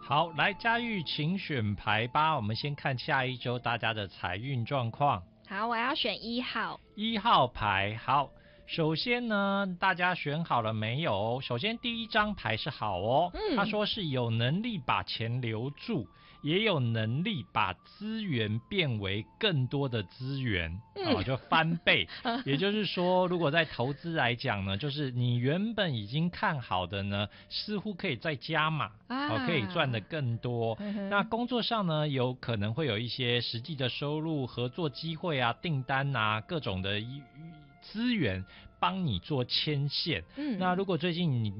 好，来嘉玉，请选牌吧。我们先看下一周大家的财运状况。 好，我要选1号。 1号牌，好。首先呢，大家选好了没有？首先第一张牌是好哦，他说是有能力把钱留住，也有能力把资源变为更多的资源，就翻倍。也就是说，如果在投资来讲呢，就是你原本已经看好的呢，似乎可以再加码，可以赚得更多。那工作上呢，有可能会有一些实际的收入、合作机会啊、订单啊，各种的资源帮你做牵线。那如果最近